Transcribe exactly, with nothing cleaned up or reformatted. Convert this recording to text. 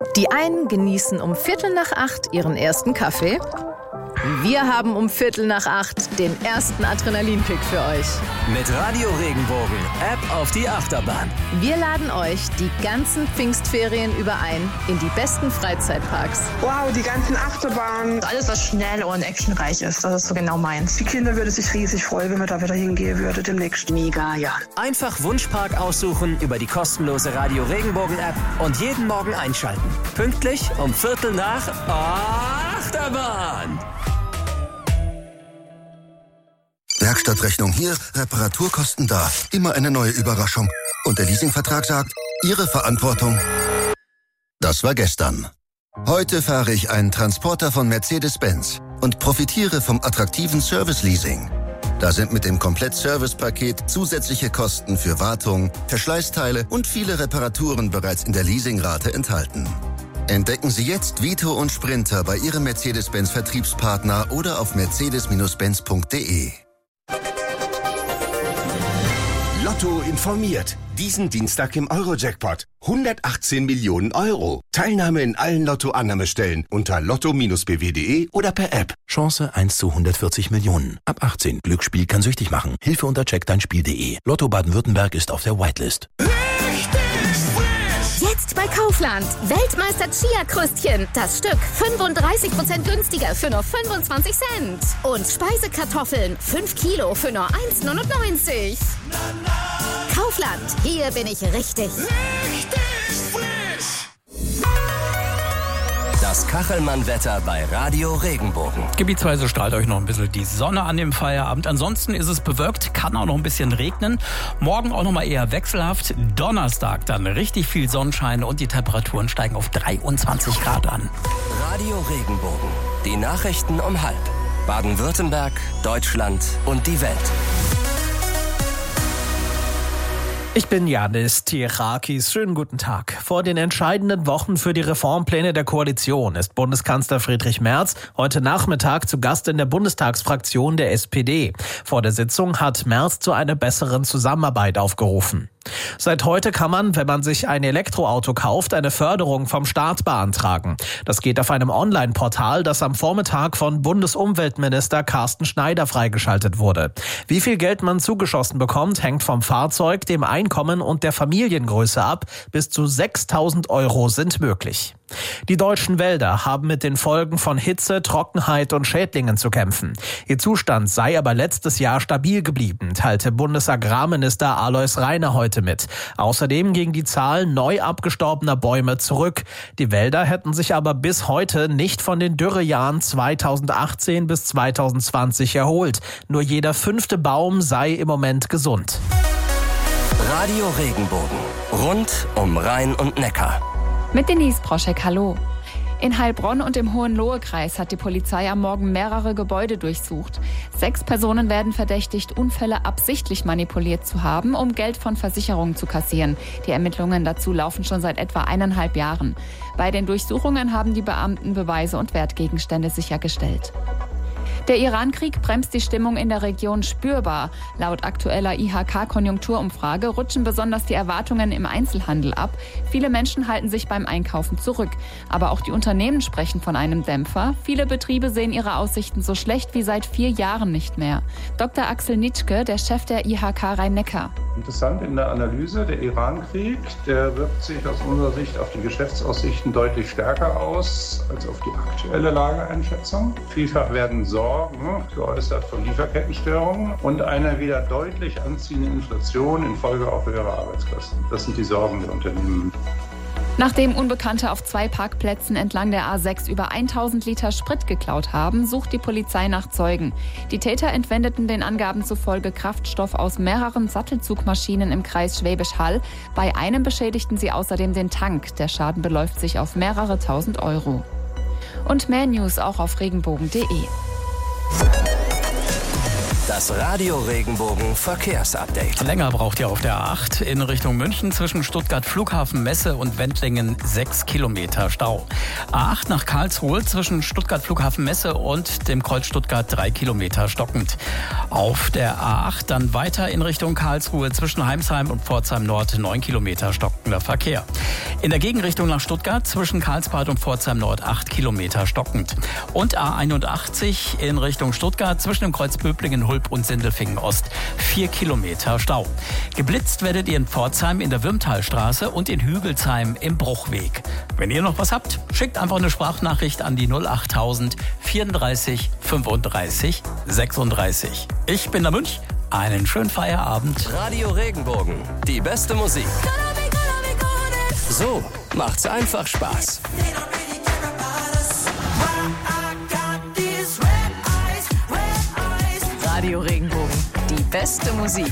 Die einen genießen um Viertel nach acht ihren ersten Kaffee. Wir haben um Viertel nach acht den ersten Adrenalinkick für euch. Mit Radio Regenbogen, App auf die Achterbahn. Wir laden euch die ganzen Pfingstferien über ein in die besten Freizeitparks. Wow, die ganzen Achterbahnen. Alles, was schnell und actionreich ist, das ist so genau meins. Die Kinder würden sich riesig freuen, wenn wir da wieder hingehen würden demnächst. Mega, ja. Einfach Wunschpark aussuchen über die kostenlose Radio Regenbogen App und jeden Morgen einschalten. Pünktlich um Viertel nach Achterbahn. Werkstattrechnung hier, Reparaturkosten da. Immer eine neue Überraschung. Und der Leasingvertrag sagt, Ihre Verantwortung. Das war gestern. Heute fahre ich einen Transporter von Mercedes-Benz und profitiere vom attraktiven Service-Leasing. Da sind mit dem Komplett-Service-Paket zusätzliche Kosten für Wartung, Verschleißteile und viele Reparaturen bereits in der Leasingrate enthalten. Entdecken Sie jetzt Vito und Sprinter bei Ihrem Mercedes-Benz-Vertriebspartner oder auf mercedes Benz punkt de. Lotto informiert. Diesen Dienstag im Euro-Jackpot. hundertachtzehn Millionen Euro. Teilnahme in allen Lotto-Annahmestellen unter lotto b w punkt de oder per App. Chance eins zu hundertvierzig Millionen. Ab achtzehn. Glücksspiel kann süchtig machen. Hilfe unter check dein Spiel punkt de. Lotto Baden-Württemberg ist auf der Whitelist. Jetzt bei Kaufland. Weltmeister Chia-Krüstchen. Das Stück fünfunddreißig Prozent günstiger für nur fünfundzwanzig Cent. Und Speisekartoffeln fünf Kilo für nur eins neunundneunzig. Kaufland. Hier bin ich richtig. Richtig frisch. Das Kachelmann-Wetter bei Radio Regenbogen. Gebietsweise strahlt euch noch ein bisschen die Sonne an dem Feierabend. Ansonsten ist es bewölkt, kann auch noch ein bisschen regnen. Morgen auch noch mal eher wechselhaft. Donnerstag dann richtig viel Sonnenschein und die Temperaturen steigen auf dreiundzwanzig Grad an. Radio Regenbogen. Die Nachrichten um halb. Baden-Württemberg, Deutschland und die Welt. Ich bin Janis Tirakis. Schönen guten Tag. Vor den entscheidenden Wochen für die Reformpläne der Koalition ist Bundeskanzler Friedrich Merz heute Nachmittag zu Gast in der Bundestagsfraktion der S P D. Vor der Sitzung hat Merz zu einer besseren Zusammenarbeit aufgerufen. Seit heute kann man, wenn man sich ein Elektroauto kauft, eine Förderung vom Staat beantragen. Das geht auf einem Online-Portal, das am Vormittag von Bundesumweltminister Carsten Schneider freigeschaltet wurde. Wie viel Geld man zugeschossen bekommt, hängt vom Fahrzeug, dem Einkommen und der Familiengröße ab. Bis zu sechstausend Euro sind möglich. Die deutschen Wälder haben mit den Folgen von Hitze, Trockenheit und Schädlingen zu kämpfen. Ihr Zustand sei aber letztes Jahr stabil geblieben, teilte Bundesagrarminister Alois Rainer heute mit. Außerdem ging die Zahl neu abgestorbener Bäume zurück. Die Wälder hätten sich aber bis heute nicht von den Dürrejahren zweitausendachtzehn bis zweitausendzwanzig erholt. Nur jeder fünfte Baum sei im Moment gesund. Radio Regenbogen. Rund um Rhein und Neckar. Mit Denise Broschek, hallo. In Heilbronn und im Hohenlohe-Kreis hat die Polizei am Morgen mehrere Gebäude durchsucht. Sechs Personen werden verdächtigt, Unfälle absichtlich manipuliert zu haben, um Geld von Versicherungen zu kassieren. Die Ermittlungen dazu laufen schon seit etwa eineinhalb Jahren. Bei den Durchsuchungen haben die Beamten Beweise und Wertgegenstände sichergestellt. Der Iran-Krieg bremst die Stimmung in der Region spürbar. Laut aktueller I H K-Konjunkturumfrage rutschen besonders die Erwartungen im Einzelhandel ab. Viele Menschen halten sich beim Einkaufen zurück. Aber auch die Unternehmen sprechen von einem Dämpfer. Viele Betriebe sehen ihre Aussichten so schlecht wie seit vier Jahren nicht mehr. Doktor Axel Nitschke, der Chef der I H K Rhein-Neckar. Interessant in der Analyse, der Iran-Krieg, der wirkt sich aus unserer Sicht auf die Geschäftsaussichten deutlich stärker aus als auf die aktuelle Lageeinschätzung. Vielfach werden Sorgen geäußert von Lieferkettenstörungen und einer wieder deutlich anziehenden Inflation infolge auch höherer Arbeitskosten. Das sind die Sorgen der Unternehmen. Nachdem Unbekannte auf zwei Parkplätzen entlang der A sechs über tausend Liter Sprit geklaut haben, sucht die Polizei nach Zeugen. Die Täter entwendeten den Angaben zufolge Kraftstoff aus mehreren Sattelzugmaschinen im Kreis Schwäbisch Hall. Bei einem beschädigten sie außerdem den Tank. Der Schaden beläuft sich auf mehrere tausend Euro. Und mehr News auch auf regenbogen punkt de. Das Radio Regenbogen Verkehrsupdate. Länger braucht ihr auf der A acht in Richtung München zwischen Stuttgart Flughafen Messe und Wendlingen sechs Kilometer Stau. A acht nach Karlsruhe zwischen Stuttgart Flughafen Messe und dem Kreuz Stuttgart drei Kilometer stockend. Auf der A acht dann weiter in Richtung Karlsruhe zwischen Heimsheim und Pforzheim Nord neun Kilometer stockender Verkehr. In der Gegenrichtung nach Stuttgart zwischen Karlsbad und Pforzheim Nord acht Kilometer stockend. Und A einundachtzig in Richtung Stuttgart zwischen dem Kreuz Böblingen, Hulb und Sindelfingen Ost vier Kilometer Stau. Geblitzt werdet ihr in Pforzheim in der Würmtalstraße und in Hügelsheim im Bruchweg. Wenn ihr noch was habt, schickt einfach eine Sprachnachricht an die null achttausend vierunddreißig fünfunddreißig sechsunddreißig. Ich bin der Münch. Einen schönen Feierabend. Radio Regenbogen. Die beste Musik. So macht's einfach Spaß. Radio Regenbogen. Die beste Musik.